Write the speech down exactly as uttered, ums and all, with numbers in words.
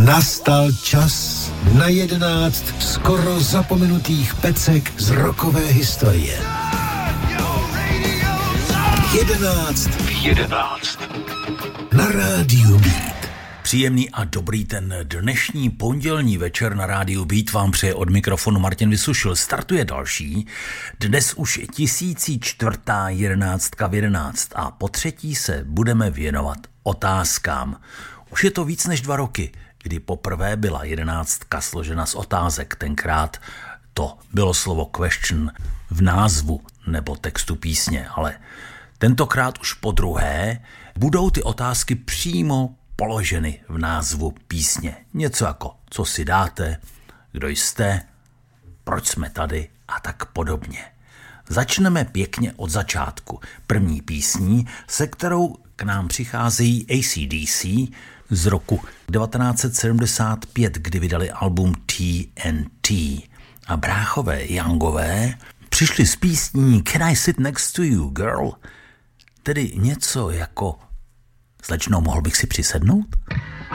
Nastal čas na jedenáct skoro zapomenutých pecek z rockové historie. Jedenáct v jedenáct. Na rádiu Beat. Příjemný a dobrý ten dnešní pondělní večer na rádiu Beat vám přeje od mikrofonu Martin Vysušil. Startuje další, dnes už tisící čtvrtá jedenáctka v jedenáct a po třetí se budeme věnovat otázkám. Už je to víc než dva roky, kdy poprvé byla jedenáctka složena z otázek. Tenkrát to bylo slovo question v názvu nebo textu písně, ale tentokrát už po druhé budou ty otázky přímo položeny v názvu písně. Něco jako, co si dáte, kdo jste, proč jsme tady a tak podobně. Začneme pěkně od začátku. První písní, se kterou k nám přicházejí A C D C z roku devatenáct set sedmdesát pět, kdy vydali album T N T. A bráchové Youngové přišli s písní Can I Sit Next to You, Girl? Tedy něco jako slečno, mohl bych si přisednout?